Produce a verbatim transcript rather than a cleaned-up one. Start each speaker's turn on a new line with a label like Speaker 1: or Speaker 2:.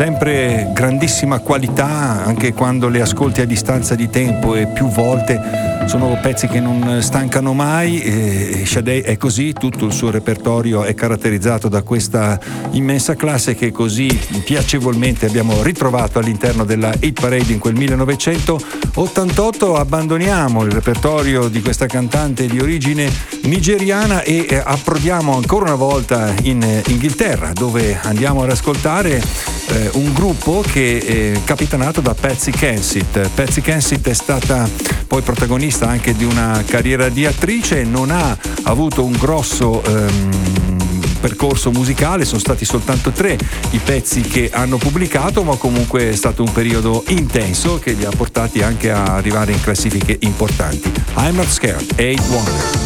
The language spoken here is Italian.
Speaker 1: sempre grandissima qualità, anche quando le ascolti a distanza di tempo e più volte. Sono pezzi che non stancano mai, e Sade è così, tutto il suo repertorio è caratterizzato da questa immensa classe che così piacevolmente abbiamo ritrovato all'interno della Hit Parade in quel millenovecentottantotto. Abbandoniamo il repertorio di questa cantante di origine nigeriana e approdiamo ancora una volta in Inghilterra, dove andiamo ad ascoltare eh, un gruppo che è capitanato da Patsy Kensit. Patsy Kensit è stata poi protagonista anche di una carriera di attrice, non ha avuto un grosso ehm, percorso musicale, sono stati soltanto tre i pezzi che hanno pubblicato, ma comunque è stato un periodo intenso che li ha portati anche a arrivare in classifiche importanti. I'm Not Scared, Eight Wonder.